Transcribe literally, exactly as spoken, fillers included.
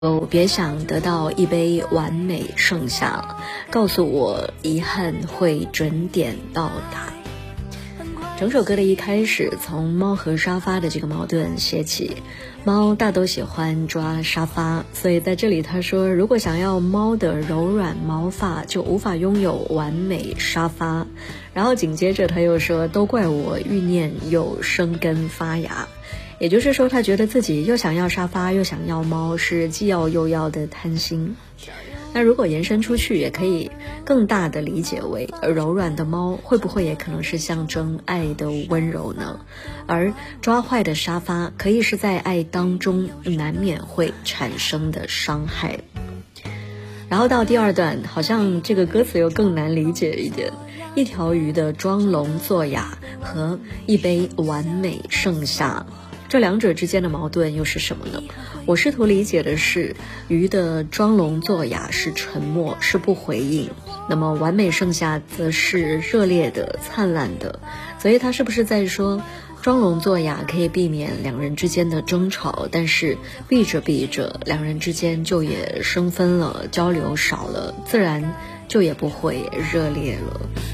哦，别想得到一杯完美盛夏，告诉我遗憾会准点到达。整首歌的一开始，从猫和沙发的这个矛盾写起。猫大都喜欢抓沙发，所以在这里他说，如果想要猫的柔软毛发，就无法拥有完美沙发。然后紧接着他又说，都怪我欲念又生根发芽。也就是说，他觉得自己又想要沙发又想要猫，是既要又要的贪心。那如果延伸出去，也可以更大的理解为，柔软的猫会不会也可能是象征爱的温柔呢？而抓坏的沙发可以是在爱当中难免会产生的伤害。然后到第二段，好像这个歌词又更难理解一点，一条鱼的装聋作哑和一杯完美盛夏，这两者之间的矛盾又是什么呢？我试图理解的是，鱼的装聋作哑是沉默，是不回应，那么完美盛夏则是热烈的、灿烂的。所以他是不是在说，装聋作哑可以避免两人之间的争吵，但是避着避着，两人之间就也生分了，交流少了，自然就也不会热烈了。